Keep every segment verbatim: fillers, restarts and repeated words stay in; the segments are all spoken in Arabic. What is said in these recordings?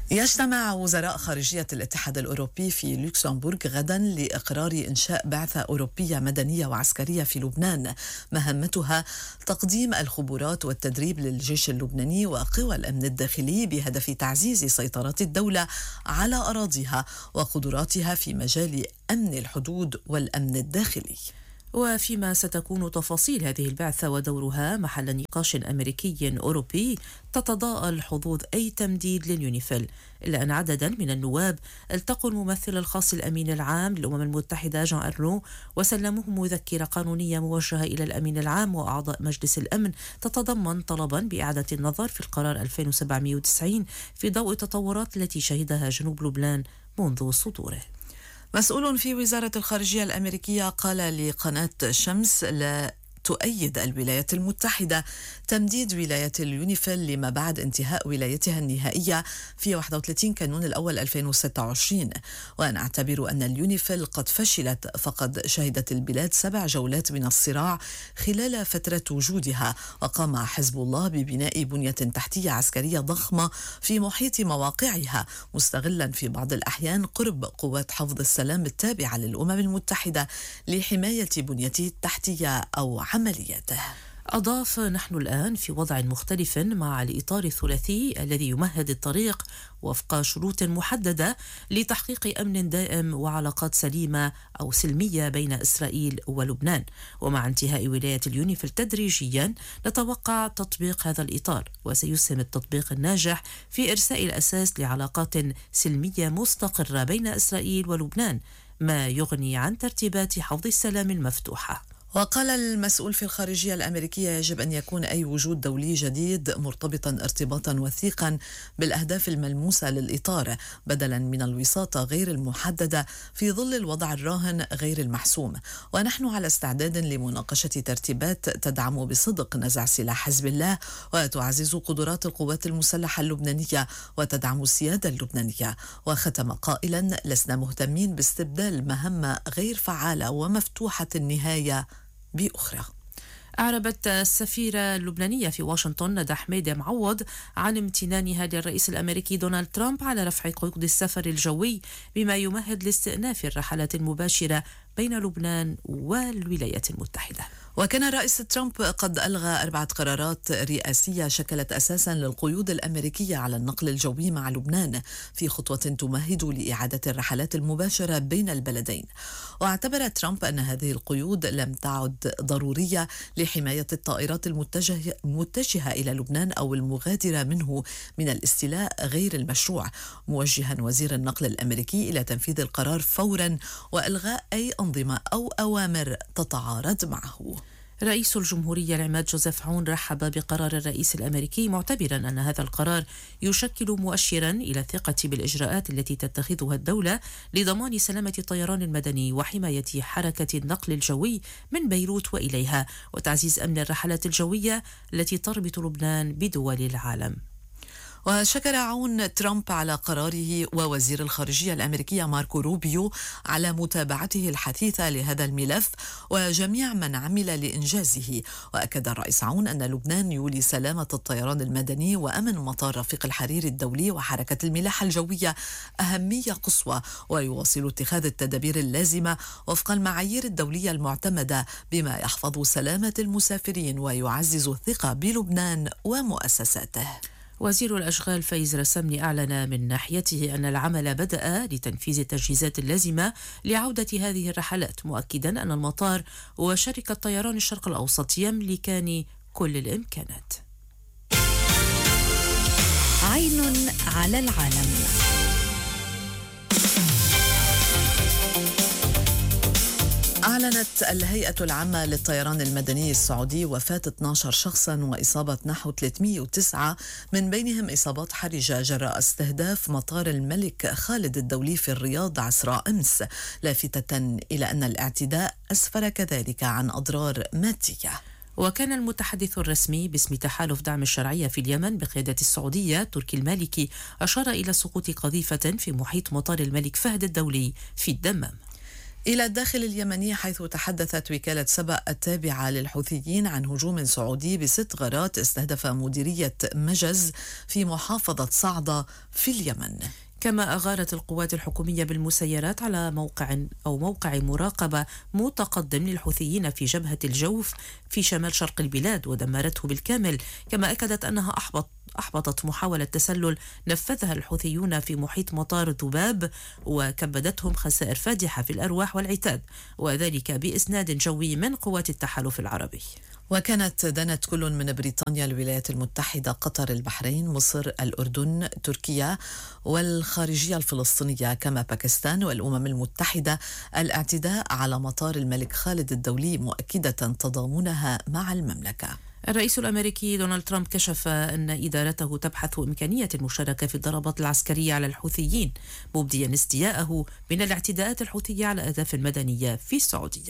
يجتمع وزراء خارجية الاتحاد الأوروبي في لوكسمبورغ غدا لإقرار إنشاء بعثة أوروبية مدنية وعسكرية في لبنان مهمتها تقديم الخبرات والتدريب للجيش اللبناني وقوى الأمن الداخلي بهدف تعزيز سيطرة الدولة على أراضيها وقدراتها في مجال أمن الحدود والأمن الداخلي. وفيما ستكون تفاصيل هذه البعثة ودورها محل نقاش أمريكي أوروبي، تتضاءل حظوظ أي تمديد لليونيفيل، إلا أن عددا من النواب التقوا الممثل الخاص الأمين العام للأمم المتحدة جان أرنو وسلموه مذكرة قانونية موجهة إلى الأمين العام وأعضاء مجلس الأمن تتضمن طلبا بإعادة النظر في القرار ألفين وسبعمائة وتسعين في ضوء التطورات التي شهدها جنوب لبنان منذ صدوره. مسؤول في وزارة الخارجية الأمريكية قال لقناة شمس لا تؤيد الولايات المتحدة تمديد ولاية اليونيفيل لما بعد انتهاء ولايتها النهائية في واحد وثلاثين كانون الأول ألفين وستة وعشرين، وأنا أعتبر أن اليونيفيل قد فشلت، فقد شهدت البلاد سبع جولات من الصراع خلال فترة وجودها، وقام حزب الله ببناء بنية تحتية عسكرية ضخمة في محيط مواقعها، مستغلا في بعض الأحيان قرب قوات حفظ السلام التابعة للأمم المتحدة لحماية بنيته التحتية أو عملياته. أضاف: نحن الآن في وضع مختلف مع الإطار الثلاثي الذي يمهد الطريق وفق شروط محددة لتحقيق أمن دائم وعلاقات سليمة أو سلمية بين إسرائيل ولبنان، ومع انتهاء ولاية اليونيفيل تدريجيا نتوقع تطبيق هذا الإطار، وسيسهم التطبيق الناجح في إرساء الأساس لعلاقات سلمية مستقرة بين إسرائيل ولبنان، ما يغني عن ترتيبات حفظ السلام المفتوحة. وقال المسؤول في الخارجية الأمريكية: يجب أن يكون أي وجود دولي جديد مرتبطا ارتباطا وثيقا بالأهداف الملموسة للإطار، بدلا من الوساطة غير المحددة في ظل الوضع الراهن غير المحسوم، ونحن على استعداد لمناقشة ترتيبات تدعم بصدق نزع سلاح حزب الله وتعزز قدرات القوات المسلحة اللبنانية وتدعم السيادة اللبنانية. وختم قائلا: لسنا مهتمين باستبدال مهمة غير فعالة ومفتوحة النهاية بأخرى. أعربت السفيرة اللبنانية في واشنطن ندى حميدة معوض عن امتنانها للرئيس الأمريكي دونالد ترامب على رفع قيود السفر الجوي، بما يمهد لاستئناف الرحلات المباشرة بين لبنان والولايات المتحدة. وكان الرئيس ترامب قد ألغى أربعة قرارات رئاسية شكلت أساسا للقيود الأمريكية على النقل الجوي مع لبنان في خطوة تمهد لإعادة الرحلات المباشرة بين البلدين. واعتبر ترامب أن هذه القيود لم تعد ضرورية لحماية الطائرات المتجهة, المتجهة إلى لبنان أو المغادرة منه من الاستيلاء غير المشروع، موجها وزير النقل الأمريكي إلى تنفيذ القرار فورا وإلغاء أي أنظمة أو أوامر تتعارض معه. رئيس الجمهورية العماد جوزيف عون رحب بقرار الرئيس الأمريكي، معتبرا أن هذا القرار يشكل مؤشرا إلى الثقة بالإجراءات التي تتخذها الدولة لضمان سلامة الطيران المدني وحماية حركة النقل الجوي من بيروت وإليها، وتعزيز أمن الرحلات الجوية التي تربط لبنان بدول العالم. وشكر عون ترامب على قراره ووزير الخارجية الأمريكية ماركو روبيو على متابعته الحثيثة لهذا الملف وجميع من عمل لإنجازه. وأكد الرئيس عون أن لبنان يولي سلامة الطيران المدني وأمن مطار رفيق الحرير الدولي وحركة الملاحة الجوية أهمية قصوى، ويواصل اتخاذ التدابير اللازمة وفق المعايير الدولية المعتمدة بما يحفظ سلامة المسافرين ويعزز الثقة بلبنان ومؤسساته. وزير الأشغال فايز رسامني أعلن من ناحيته أن العمل بدأ لتنفيذ التجهيزات اللازمة لعودة هذه الرحلات، مؤكدا أن المطار وشركة طيران الشرق الأوسط يملكان كل الإمكانات. عين على العالم. أعلنت الهيئة العامة للطيران المدني السعودي وفاة اثني عشر شخصا وإصابة نحو ثلاثمائة وتسعة، من بينهم إصابات حرجة جراء استهداف مطار الملك خالد الدولي في الرياض عصر أمس، لافتة إلى أن الاعتداء أسفر كذلك عن أضرار مادية. وكان المتحدث الرسمي باسم تحالف دعم الشرعية في اليمن بقيادة السعودية تركي المالكي أشار إلى سقوط قذيفة في محيط مطار الملك فهد الدولي في الدمام. إلى الداخل اليمني، حيث تحدثت وكالة سبأ التابعة للحوثيين عن هجوم سعودي بست غارات استهدف مديرية مجز في محافظة صعدة في اليمن. كما أغارت القوات الحكومية بالمسيرات على موقع أو موقع مراقبة متقدم للحوثيين في جبهة الجوف في شمال شرق البلاد ودمرته بالكامل. كما أكدت أنها أحبط أحبطت محاولة تسلل نفذها الحوثيون في محيط مطار ذباب وكبدتهم خسائر فادحة في الأرواح والعتاد، وذلك بإسناد جوي من قوات التحالف العربي. وكانت دنت كل من بريطانيا، الولايات المتحدة، قطر، البحرين، مصر، الأردن، تركيا والخارجية الفلسطينية كما باكستان والأمم المتحدة الاعتداء على مطار الملك خالد الدولي، مؤكدة تضامنها مع المملكة. الرئيس الأمريكي دونالد ترامب كشف أن إدارته تبحث إمكانية المشاركة في الضربات العسكرية على الحوثيين، مبديا استياءه من الاعتداءات الحوثية على أهداف مدنية في السعودية.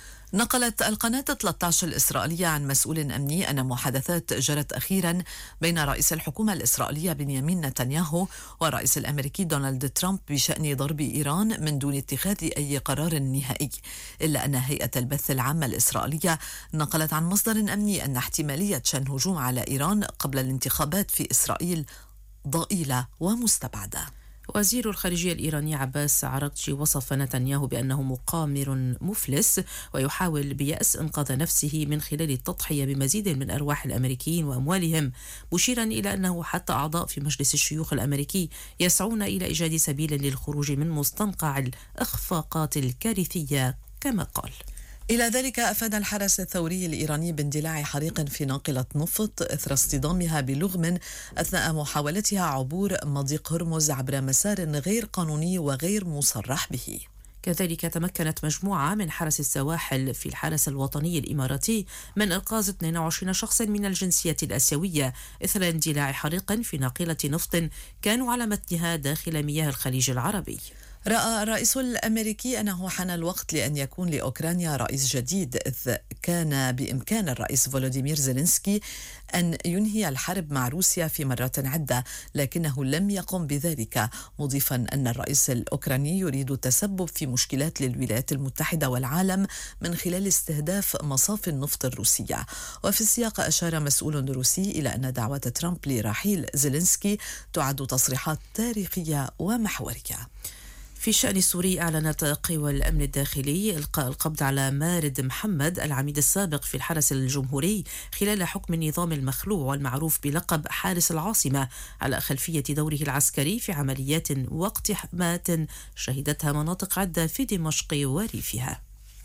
نقلت القناة ثلاثة عشر الإسرائيلية عن مسؤول أمني أن محادثات جرت أخيرا بين رئيس الحكومة الإسرائيلية بنيامين نتنياهو والرئيس الأمريكي دونالد ترامب بشأن ضرب إيران من دون اتخاذ أي قرار نهائي، إلا أن هيئة البث العامة الإسرائيلية نقلت عن مصدر أمني أن احتمالية شن هجوم على إيران قبل الانتخابات في إسرائيل ضئيلة ومستبعدة. وزير الخارجية الإيراني عباس عراقجي وصف نتنياهو بأنه مقامر مفلس ويحاول بيأس إنقاذ نفسه من خلال التضحية بمزيد من أرواح الأمريكيين وأموالهم، مشيرا إلى أنه حتى أعضاء في مجلس الشيوخ الأمريكي يسعون إلى إيجاد سبيل للخروج من مستنقع الإخفاقات الكارثية كما قال. إلى ذلك أفاد الحرس الثوري الإيراني باندلاع حريق في ناقلة نفط إثر اصطدامها بلغم أثناء محاولتها عبور مضيق هرمز عبر مسار غير قانوني وغير مصرح به. كذلك تمكنت مجموعة من حرس السواحل في الحرس الوطني الإماراتي من إنقاذ اثنين وعشرين شخصا من الجنسية الآسيوية إثر اندلاع حريق في ناقلة نفط كانوا على متنها داخل مياه الخليج العربي. رأى الرئيس الأمريكي أنه حان الوقت لأن يكون لأوكرانيا رئيس جديد، إذ كان بإمكان الرئيس فولوديمير زيلينسكي أن ينهي الحرب مع روسيا في مرات عدة، لكنه لم يقم بذلك، مضيفا أن الرئيس الأوكراني يريد التسبب في مشكلات للولايات المتحدة والعالم من خلال استهداف مصافي النفط الروسية. وفي السياق أشار مسؤول روسي إلى أن دعوة ترامب لرحيل زيلينسكي تعد تصريحات تاريخية ومحورية. في الشأن السوري، أعلنت قوى الأمن الداخلي إلقاء القبض على مارد محمد العميد السابق في الحرس الجمهوري خلال حكم النظام المخلوع والمعروف بلقب حارس العاصمة على خلفية دوره العسكري في عمليات واقتحامات شهدتها مناطق عدة في دمشق وريفها.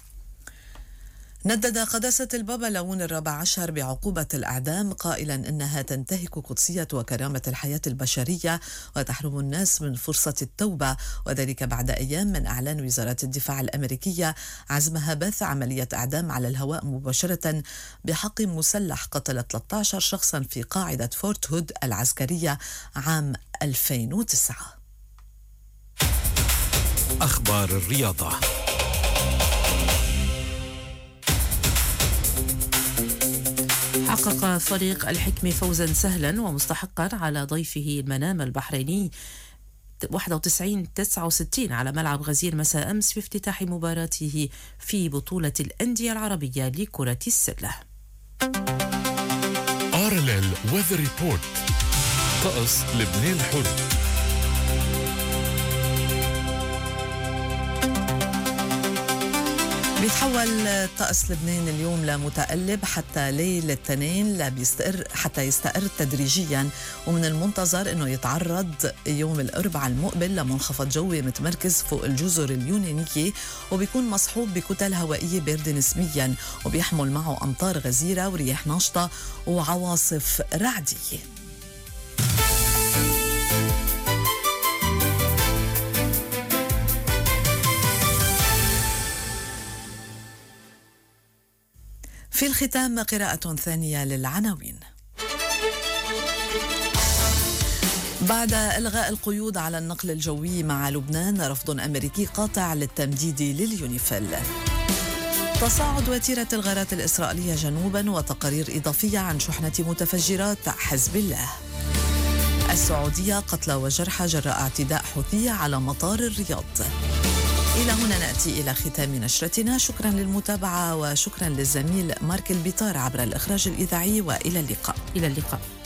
ندد قداسة البابا لون الرابع عشر بعقوبة الإعدام، قائلا إنها تنتهك قدسية وكرامة الحياة البشرية وتحرم الناس من فرصة التوبة، وذلك بعد أيام من إعلان وزارة الدفاع الأمريكية عزمها بث عملية إعدام على الهواء مباشرة بحق مسلح قتل ثلاثة عشر شخصا في قاعدة فورت هود العسكرية عام ألفين وتسعة. أخبار الرياضة. حقق فريق الحكم فوزا سهلا ومستحقا على ضيفه المنام البحريني واحد وتسعين تسعة وستين على ملعب غزير مساء أمس في افتتاح مباراته في بطولة الأندية العربية لكرة السلة. آر إل إل Weather Report. طقس لبنان الحر. بيتحول طقس لبنان اليوم لمتقلب حتى ليل الاثنين لا بيستقر حتى يستقر تدريجيا، ومن المنتظر انه يتعرض يوم الاربعاء المقبل لمنخفض جوي متمركز فوق الجزر اليونانية، وبيكون مصحوب بكتل هوائية باردة نسبيا، وبيحمل معه امطار غزيرة ورياح ناشطة وعواصف رعدية. في الختام قراءة ثانية للعناوين. بعد إلغاء القيود على النقل الجوي مع لبنان، رفض أمريكي قاطع للتمديد لليونيفيل. تصاعد وتيرة الغارات الإسرائيلية جنوبا وتقارير إضافية عن شحنة متفجرات حزب الله. السعودية قتلى وجرحى جراء اعتداء حوثي على مطار الرياض. إلى هنا نأتي إلى ختام نشرتنا. شكرا للمتابعة وشكرا للزميل مارك البيطار عبر الإخراج الإذاعي، وإلى اللقاء. إلى اللقاء.